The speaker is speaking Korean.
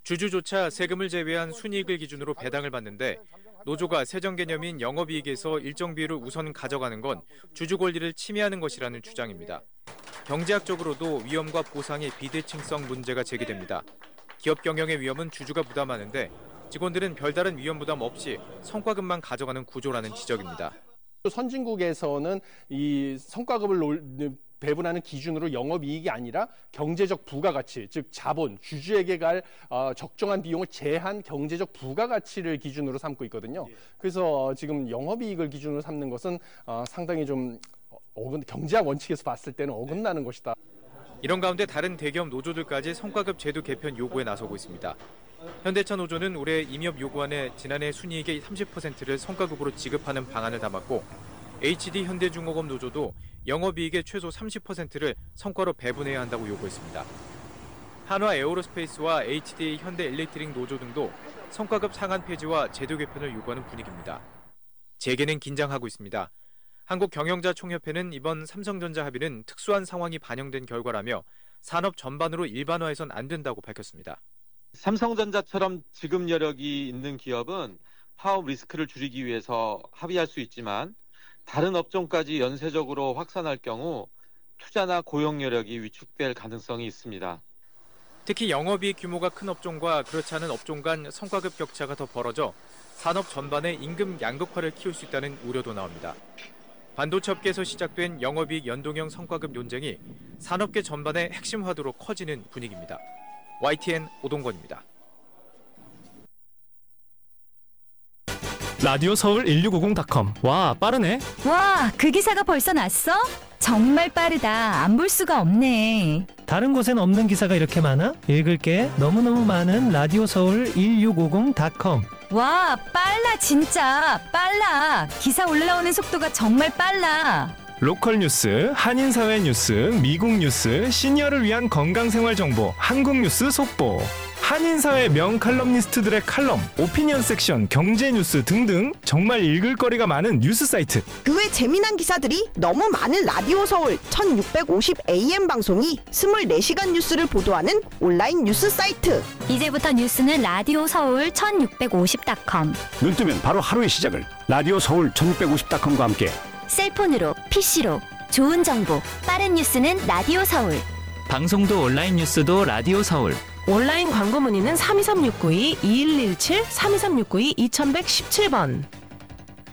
주주조차 세금을 제외한 순이익을 기준으로 배당을 받는데 노조가 세정 개념인 영업이익에서 일정 비율을 우선 가져가는 건 주주 권리를 침해하는 것이라는 주장입니다. 경제학적으로도 위험과 보상의 비대칭성 문제가 제기됩니다. 기업 경영의 위험은 주주가 부담하는데 직원들은 별다른 위험 부담 없이 성과급만 가져가는 구조라는 지적입니다. 선진국에서는 이 성과급을 배분하는 기준으로 영업이익이 아니라 경제적 부가가치, 즉 자본, 주주에게 갈 적정한 비용을 제한 경제적 부가가치를 기준으로 삼고 있거든요. 그래서 지금 영업이익을 기준으로 삼는 것은 상당히 좀 경제학 원칙에서 봤을 때는 어긋나는 것이다. 이런 가운데 다른 대기업 노조들까지 성과급 제도 개편 요구에 나서고 있습니다. 현대차 노조는 올해 임협 요구안에 지난해 순이익의 30%를 성과급으로 지급하는 방안을 담았고 HD 현대중공업 노조도 영업이익의 최소 30%를 성과로 배분해야 한다고 요구했습니다. 한화 에어로스페이스와 HD 현대일렉트릭 노조 등도 성과급 상한 폐지와 제도 개편을 요구하는 분위기입니다. 재계는 긴장하고 있습니다. 한국경영자총협회는 이번 삼성전자 합의는 특수한 상황이 반영된 결과라며 산업 전반으로 일반화해선 안 된다고 밝혔습니다. 삼성전자처럼 지급 여력이 있는 기업은 파업 리스크를 줄이기 위해서 합의할 수 있지만 다른 업종까지 연쇄적으로 확산할 경우 투자나 고용 여력이 위축될 가능성이 있습니다. 특히 영업이익 규모가 큰 업종과 그렇지 않은 업종 간 성과급 격차가 더 벌어져 산업 전반의 임금 양극화를 키울 수 있다는 우려도 나옵니다. 반도체 업계에서 시작된 영업이익 연동형 성과급 논쟁이 산업계 전반의 핵심 화두로 커지는 분위기입니다. YTN 오동건입니다. 라디오 서울 1650.com. 와, 빠르네. 와, 그 기사가 벌써 났어? 정말 빠르다. 안 볼 수가 없네. 다른 곳엔 없는 기사가 이렇게 많아? 읽을게. 너무너무 많은 라디오 서울 1650.com. 와, 빨라 진짜. 빨라. 기사 올라오는 속도가 정말 빨라. 로컬 뉴스, 한인사회 뉴스, 미국 뉴스, 시니어를 위한 건강생활 정보, 한국 뉴스 속보. 한인사회 명칼럼니스트들의 칼럼, 오피니언 섹션, 경제 뉴스 등등 정말 읽을 거리가 많은 뉴스 사이트. 그 외 재미난 기사들이 너무 많은 라디오 서울 1650 AM 방송이 24시간 뉴스를 보도하는 온라인 뉴스 사이트. 이제부터 뉴스는 라디오 서울 1650.com. 눈 뜨면 바로 하루의 시작을 라디오 서울 1650.com과 함께 셀폰으로, PC로 좋은 정보, 빠른 뉴스는 라디오 서울. 방송도 온라인 뉴스도 라디오 서울. 온라인 광고 문의는 323-692-2117, 323-692-2117번.